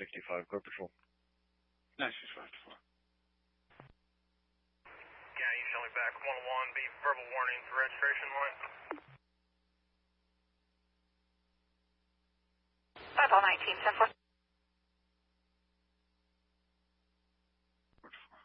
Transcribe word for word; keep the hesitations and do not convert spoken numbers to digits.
sixty-five, Clear Patrol. nine six five four. Yeah, you showing back one oh one, be verbal warning for registration line. Level nineteen, ten four.